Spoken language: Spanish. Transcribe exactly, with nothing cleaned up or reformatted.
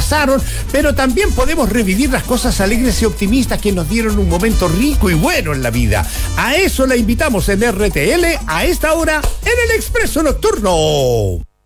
pasaron, pero también podemos revivir las cosas alegres y optimistas que nos dieron un momento rico y bueno en la vida. A eso la invitamos en R T L a esta hora en el Expreso Nocturno.